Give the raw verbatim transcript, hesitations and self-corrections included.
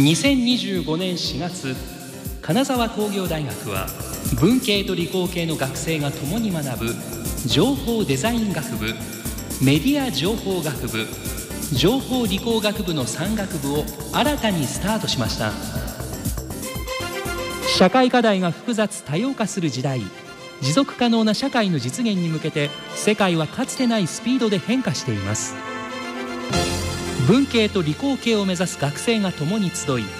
にせんにじゅうごねんしがつ、金沢工業大学は文系と理工系の学生が共に学ぶ情報デザイン学部、メディア情報学部、情報理工学部のさん学部を新たにスタートしました。社会課題が複雑多様化する時代、持続可能な社会の実現に向けて世界はかつてないスピードで変化しています。文系と理工系を目指す学生が共に集い、